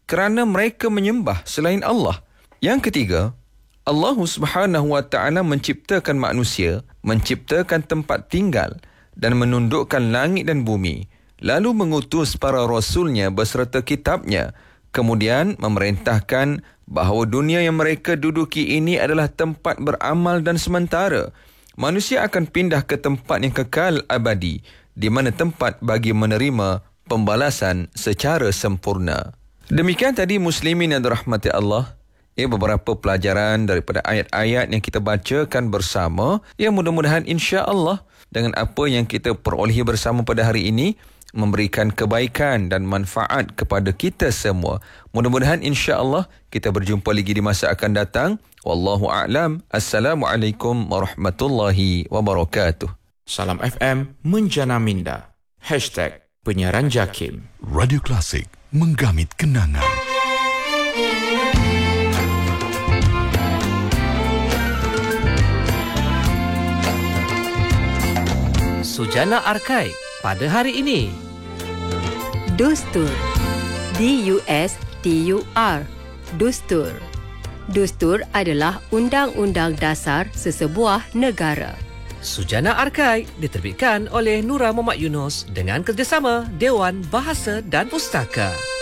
kerana mereka menyembah selain Allah. Yang ketiga, Allah Subhanahu Wa Taala menciptakan manusia, menciptakan tempat tinggal dan menundukkan langit dan bumi, lalu mengutus para rasulnya beserta kitabnya, kemudian memerintahkan bahawa dunia yang mereka duduki ini adalah tempat beramal dan sementara. Manusia akan pindah ke tempat yang kekal abadi, di mana tempat bagi menerima pembalasan secara sempurna. Demikian tadi muslimin yang dirahmati Allah, beberapa pelajaran daripada ayat-ayat yang kita bacakan bersama, mudah-mudahan insya-Allah dengan apa yang kita perolehi bersama pada hari ini memberikan kebaikan dan manfaat kepada kita semua. Mudah-mudahan insya-Allah kita berjumpa lagi di masa akan datang. Wallahu a'lam. Assalamualaikum warahmatullahi wabarakatuh. Salam FM Menjana Minda. #Penyiaran Jakim. Radio Klasik, menggamit kenangan. Sujana Arkai pada hari ini. Dustur. D-U-S-T-U-R. Dustur. Dustur adalah undang-undang dasar sesebuah negara. Sujana Arkai diterbitkan oleh Nura Muhammad Yunus dengan kerjasama Dewan Bahasa dan Pustaka.